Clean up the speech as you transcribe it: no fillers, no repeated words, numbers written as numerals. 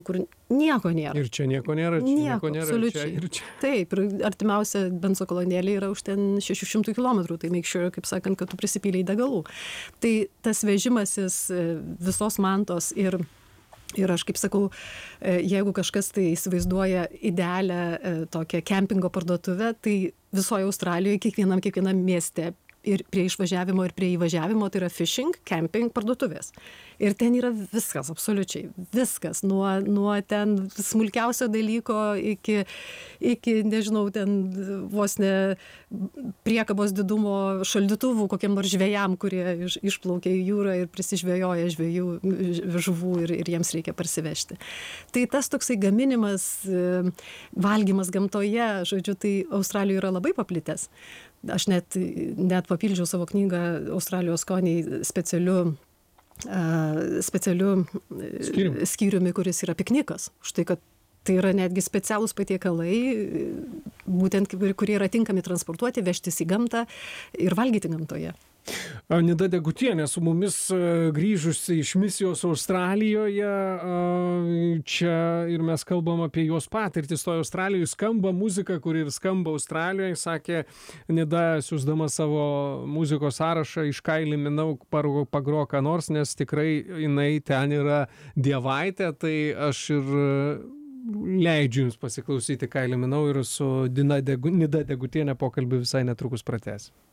kur nieko nėra. Ir čia nieko nėra, čia nieko nėra. Absoliučiai. Ir čia. Taip, ir artimiausia benzo kolonėlė yra už ten 600 kilometrų, tai make sure, kaip sakant, kad tu prisipylei degalų. Tai tas vežimasis visos mantos ir aš kaip sakau, jeigu kažkas tai įsivaizduoja idealią tokią kempingo parduotuvę, tai visoje Australijoje, kiekvienam mieste ir prie išvažiavimo ir prie įvažiavimo, tai yra fishing, camping parduotuvės. Ir ten yra viskas, absoliučiai viskas, nuo ten smulkiausio dalyko iki nežinau, ten vos ne priekabos didumo šaldytuvų kokiam nors žvejam, kurie išplaukia į jūrą ir prisižvejoja žuvų ir jiems reikia parsivežti. Tai tas toksai gaminimas, valgymas gamtoje, žodžiu, tai Australijoje yra labai paplitęs. Aš net papildžiau savo knygą Australijos skoniai specialiu skyriumi, kuris yra piknikas. Štai, kad tai yra netgi specialūs patiekalai, būtent kurie yra tinkami transportuoti, vežtis į gamtą ir valgyti gamtoje. Nida Degutienė su mumis grįžusi iš misijos Australijoje. Čia ir mes kalbam apie jos patirtis. Toje Australijoje skamba muzika, kuri ir skamba Australijoje. Sakė Nida, siųsdama savo muzikos sąrašą iš Kylie Minogue pagrok ką nors, nes tikrai jinai ten yra dievaitė. Tai aš ir leidžiu jums pasiklausyti Kylie Minogue ir su Nida Degutienė pokalbį visai netrukus pratęsim.